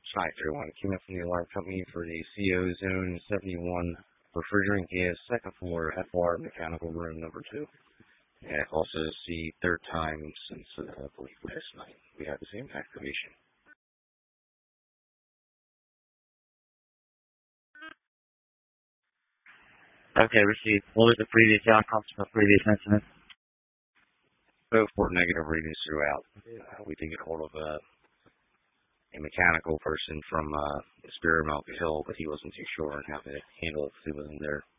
Hi, everyone. Came up from the alarm company for the CO Zone 71 refrigerant gas second floor FR mechanical room number 2. And also it's the third time since, I believe, last night we had the same activation. Okay, received. What was the previous outcomes from the previous incident? Both were negative readings throughout. We did get hold of a mechanical person from Spearmount Hill, but he wasn't too sure on how to handle it because he wasn't there.